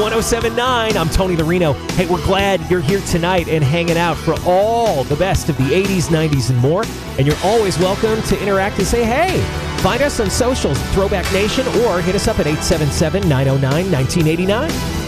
1079. I'm Tony Larino. Hey, we're glad you're here tonight and hanging out for all the best of the 80s, 90s, and more. And you're always welcome to interact and say, hey, find us on socials, Throwback Nation, or hit us up at 877-909-1989.